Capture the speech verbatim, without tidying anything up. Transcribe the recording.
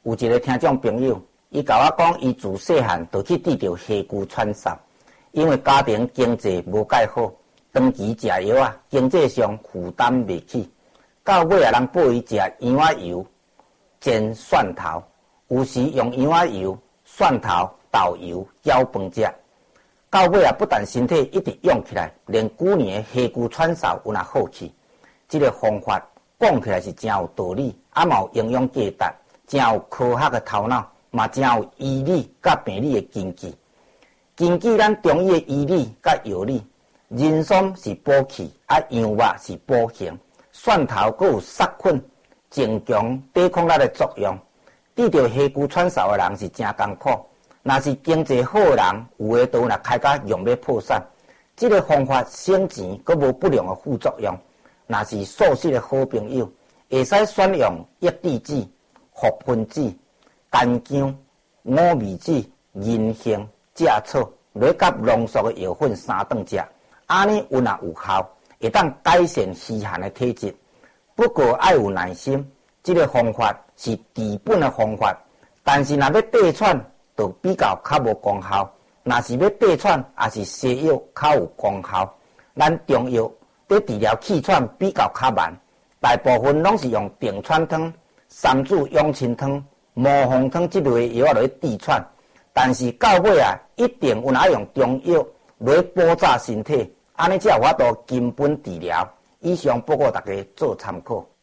有一个听众朋友，伊甲我讲，伊自细汉就去治着哮喘喘哨，因为家庭经济无介好，长期食药啊，经济上负担袂起。到尾啊，人报伊食羊仔油煎蒜头，有时用羊仔油、蒜头、豆油搅饭食。到尾啊，不但身体一直用起来，连旧年的哮喘喘哨有若好去。这个方法讲起来是真有道理，也嘛有营养价值，真有科学的头脑，嘛真有医理甲病理的根据。根据咱中医的医理甲药理，人参是补气，啊羊肉是补形，蒜头佫有杀菌、增强抵抗力的作用。治着哮喘喘哨的人是真艰苦，若是经济好的人，有的都若开甲用要破产。这个方法省钱，佫无不良的副作用。若是素食的好朋友，会使选用益智子、复分子、干姜、五味子、银杏、芥草，来甲浓缩的药粉三顿食，安尼有若有效，会当改善虚寒的体质。不过爱有耐心，这个方法是治本的方法，但是若要痔喘，就比较较无功效。若是要痔喘，也是西药较有功效。咱中药在治疗气喘比较较慢，大部分拢是用定喘汤、三子养亲汤、磨红汤这类药来治喘。但是到尾啊，一定有哪用中药来补炸身体，安尼才有法度根本治疗。以上报告大家做参考。